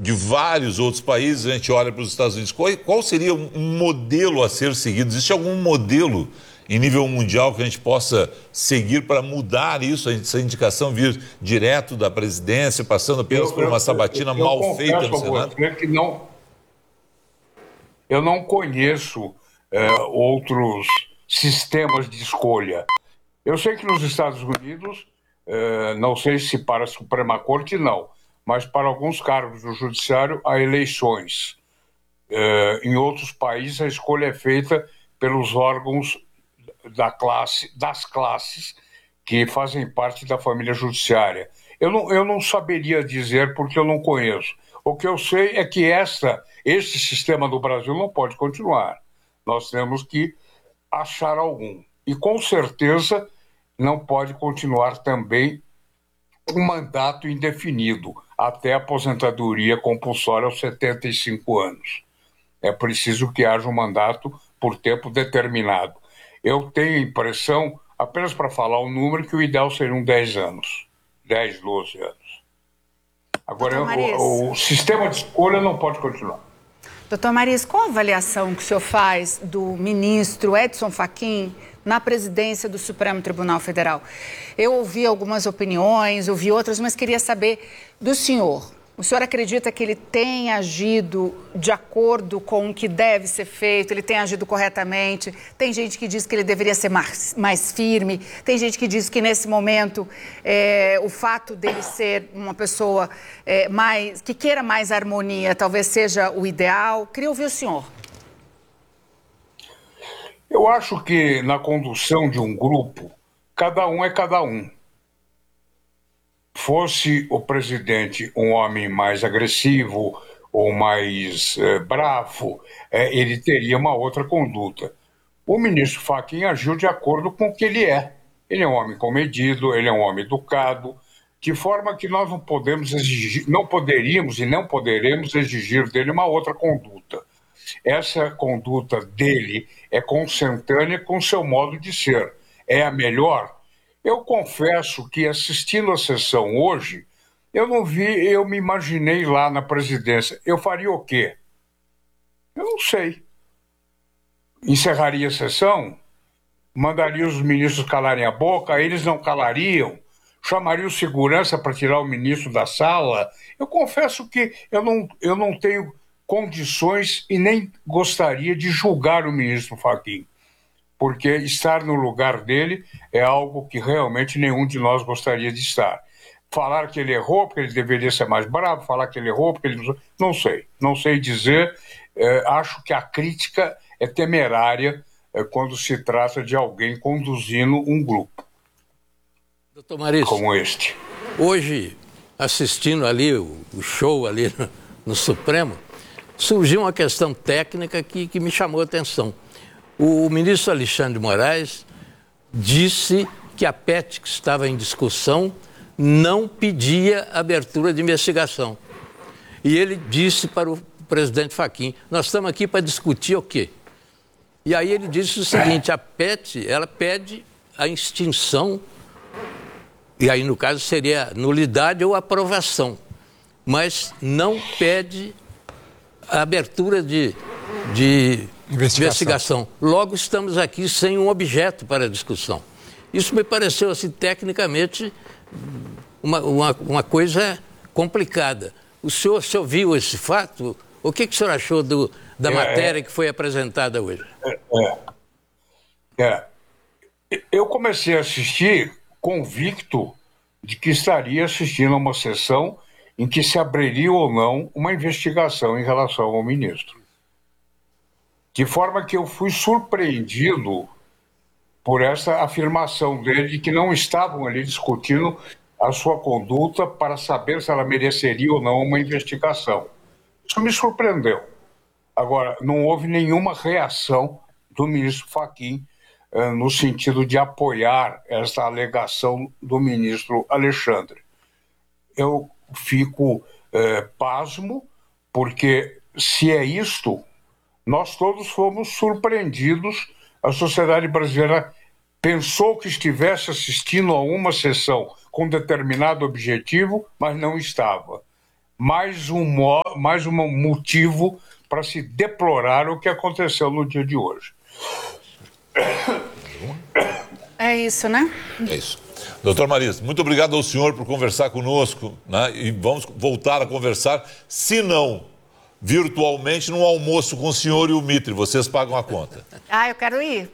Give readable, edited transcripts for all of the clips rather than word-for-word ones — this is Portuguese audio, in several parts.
de vários outros países, a gente olha para os Estados Unidos. Qual seria um modelo a ser seguido? Existe algum modelo em nível mundial que a gente possa seguir para mudar isso, essa indicação vir direto da presidência, passando apenas por uma sabatina mal feita no Senado? Eu não conheço outros sistemas de escolha. Eu sei que nos Estados Unidos, não sei se para a Suprema Corte não, mas para alguns cargos do Judiciário há eleições. Em outros países a escolha é feita pelos órgãos das classes que fazem parte da família judiciária. Eu não saberia dizer porque eu não conheço. O que eu sei é que esse sistema do Brasil não pode continuar. Nós temos que achar algum. E com certeza não pode continuar também um mandato indefinido até a aposentadoria compulsória aos 75 anos. É preciso que haja um mandato por tempo determinado. Eu tenho a impressão, apenas para falar o número, que o ideal seriam 10 anos. 10, 12 anos. Agora, o sistema de escolha não pode continuar. Doutor Mariz, qual a avaliação que o senhor faz do ministro Edson Fachin na presidência do Supremo Tribunal Federal? Eu ouvi algumas opiniões, ouvi outras, mas queria saber do senhor. O senhor acredita que ele tem agido de acordo com o que deve ser feito? Ele tem agido corretamente? Tem gente que diz que ele deveria ser mais firme. Tem gente que diz que, nesse momento, o fato dele ser uma pessoa que queira mais harmonia talvez seja o ideal. Queria ouvir o senhor. Eu acho que, na condução de um grupo, cada um é cada um. Fosse o presidente um homem mais agressivo ou mais bravo, ele teria uma outra conduta. O ministro Fachin agiu de acordo com o que ele é. Ele é um homem comedido, ele é um homem educado, de forma que nós não podemos exigir, não poderíamos e não poderemos exigir dele uma outra conduta. Essa conduta dele é consentânea com seu modo de ser. É a melhor? Eu confesso que, assistindo a sessão hoje, eu me imaginei lá na presidência. Eu faria o quê? Eu não sei. Encerraria a sessão? Mandaria os ministros calarem a boca? Eles não calariam? Chamaria o segurança para tirar o ministro da sala? Eu confesso que eu não tenho condições e nem gostaria de julgar o ministro Fachin, porque estar no lugar dele é algo que realmente nenhum de nós gostaria de estar. Falar que ele errou porque ele deveria ser mais bravo, falar que ele errou porque ele... Não sei dizer. Acho que a crítica é temerária quando se trata de alguém conduzindo um grupo. Doutor Mariz, como este. Hoje, assistindo ali o show ali no Supremo, surgiu uma questão técnica que me chamou a atenção. O ministro Alexandre de Moraes disse que a PEC que estava em discussão não pedia abertura de investigação. E ele disse para o presidente Fachin, nós estamos aqui para discutir o quê? E aí ele disse o seguinte, a PEC, ela pede a extinção, e aí no caso seria nulidade ou aprovação, mas não pede a abertura de investigação. Logo, estamos aqui sem um objeto para discussão. Isso me pareceu, assim, tecnicamente, uma coisa complicada. O senhor viu esse fato? O que o senhor achou da matéria que foi apresentada hoje? Eu comecei a assistir convicto de que estaria assistindo a uma sessão em que se abriria ou não uma investigação em relação ao ministro. De forma que eu fui surpreendido por essa afirmação dele de que não estavam ali discutindo a sua conduta para saber se ela mereceria ou não uma investigação. Isso me surpreendeu. Agora, não houve nenhuma reação do ministro Fachin no sentido de apoiar essa alegação do ministro Alexandre. Eu fico pasmo, porque se é isto, nós todos fomos surpreendidos. A sociedade brasileira pensou que estivesse assistindo a uma sessão com determinado objetivo, mas não estava. mais um motivo para se deplorar o que aconteceu no dia de hoje. É isso, né? É isso. Doutor Marista, muito obrigado ao senhor por conversar conosco, né? E vamos voltar a conversar, se não virtualmente, num almoço com o senhor e o Mitre. Vocês pagam a conta. Eu quero ir.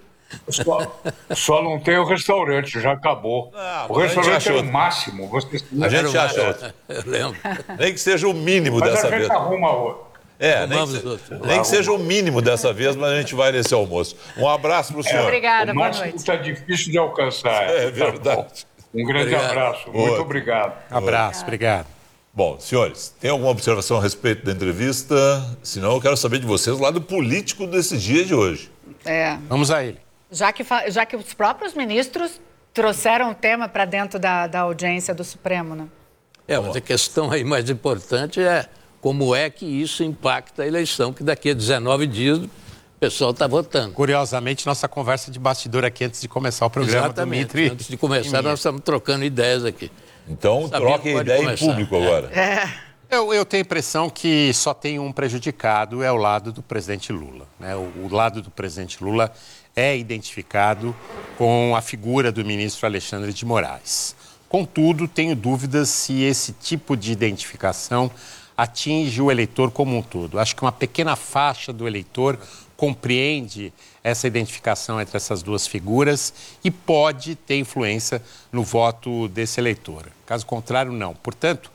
Só não tem o restaurante, já acabou. O restaurante é o máximo. A gente acha outro. Eu lembro. Nem que seja o mínimo dessa vez. Mas a gente arruma outro. Nem que seja o mínimo dessa vez, mas a gente vai nesse almoço. Um abraço para o senhor. Obrigada, boa noite. noite. Está difícil de alcançar. É verdade. Um grande abraço. Muito obrigado. Abraço, obrigado. Bom, senhores, tem alguma observação a respeito da entrevista? Senão eu quero saber de vocês o lado político desse dia de hoje. Vamos a ele. Já que os próprios ministros trouxeram o tema para dentro da audiência do Supremo, né? Mas a questão aí mais importante é como é que isso impacta a eleição, que daqui a 19 dias o pessoal está votando. Curiosamente, nossa conversa de bastidor aqui antes de começar o programa. Exatamente. Do Mitre. Antes de começar, nós estamos trocando ideias aqui. Então, troquem ideia em público agora. Eu tenho a impressão que só tem um prejudicado, é o lado do presidente Lula, né? O lado do presidente Lula é identificado com a figura do ministro Alexandre de Moraes. Contudo, tenho dúvidas se esse tipo de identificação atinge o eleitor como um todo. Acho que uma pequena faixa do eleitor compreende essa identificação entre essas duas figuras e pode ter influência no voto desse eleitor. Caso contrário, não. Portanto,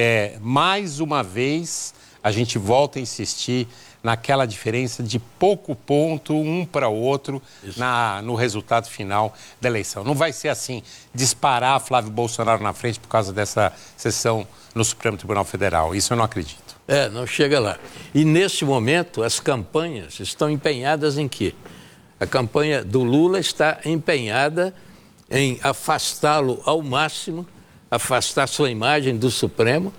mais uma vez, a gente volta a insistir naquela diferença de pouco ponto um para o outro no resultado final da eleição. Não vai ser assim, disparar Flávio Bolsonaro na frente por causa dessa sessão no Supremo Tribunal Federal. Isso eu não acredito. Não chega lá. E nesse momento, as campanhas estão empenhadas em quê? A campanha do Lula está empenhada em afastá-lo ao máximo, afastar sua imagem do Supremo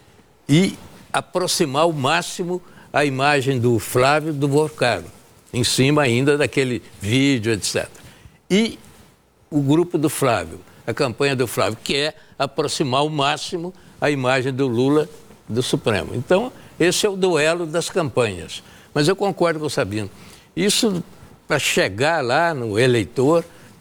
e aproximar ao máximo a imagem do Flávio do Bolsonaro, em cima ainda daquele vídeo, etc. E o grupo do Flávio, a campanha do Flávio, que é aproximar ao máximo a imagem do Lula do Supremo. Então, esse é o duelo das campanhas. Mas eu concordo com o Sabino. Isso, para chegar lá no eleitor,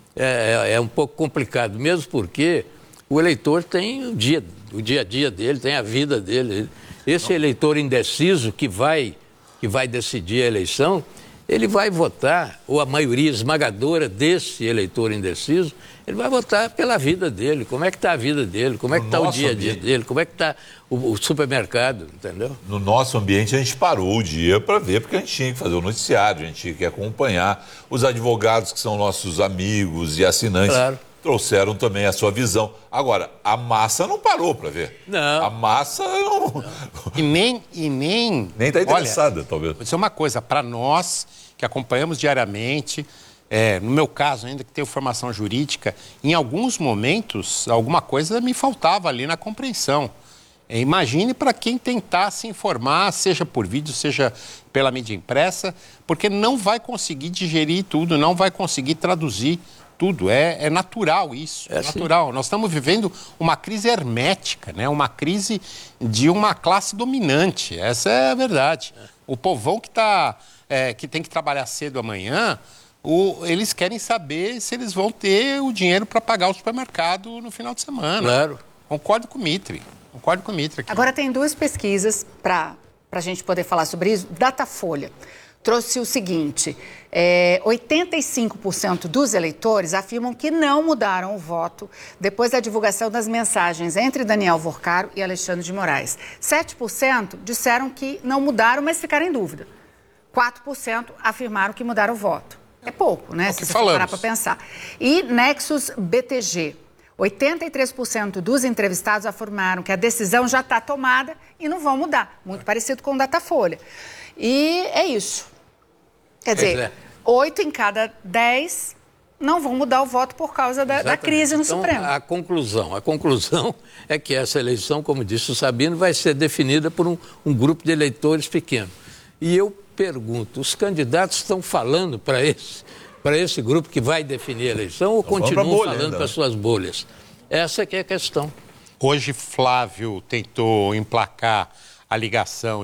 é um pouco complicado, mesmo porque o eleitor tem o dia a dia dele, tem a vida dele. Esse eleitor indeciso que vai decidir a eleição, ele vai votar, ou a maioria esmagadora desse eleitor indeciso, ele vai votar pela vida dele. Como é que está a vida dele? Como é que está o dia a dia dele? Como é que está o supermercado, entendeu? No nosso ambiente, a gente parou o dia para ver, porque a gente tinha que fazer o noticiário, a gente tinha que acompanhar. Os advogados, que são nossos amigos e assinantes, claro, trouxeram também a sua visão. Agora, a massa não parou para ver. Não. A massa não... E nem está interessada, talvez. Vou dizer uma coisa, para nós que acompanhamos diariamente, no meu caso ainda que tenho formação jurídica, em alguns momentos alguma coisa me faltava ali na compreensão. Imagine para quem tentar se informar, seja por vídeo, seja pela mídia impressa, porque não vai conseguir digerir tudo, não vai conseguir traduzir tudo. É natural isso, é natural. Nós estamos vivendo uma crise hermética, né? Uma crise de uma classe dominante. Essa é a verdade. O povão que tem que trabalhar cedo amanhã, eles querem saber se eles vão ter o dinheiro para pagar o supermercado no final de semana. Claro. Concordo com o Mitre. Aqui. Agora tem duas pesquisas para a gente poder falar sobre isso. Datafolha trouxe o seguinte, 85% dos eleitores afirmam que não mudaram o voto depois da divulgação das mensagens entre Daniel Vorcaro e Alexandre de Moraes. 7% disseram que não mudaram, mas ficaram em dúvida. 4% afirmaram que mudaram o voto. É pouco, né? Se você for parar para pensar. E Nexus BTG. 83% dos entrevistados afirmaram que a decisão já está tomada e não vão mudar. Muito parecido com o Datafolha. E é isso. Quer dizer, 8 em cada 10 não vão mudar o voto por causa da crise no Supremo. A conclusão é que essa eleição, como disse o Sabino, vai ser definida por um grupo de eleitores pequeno. E eu pergunto, os candidatos estão falando para esse grupo que vai definir a eleição ou continuam falando para suas bolhas? Essa que é a questão. Hoje, Flávio tentou emplacar a ligação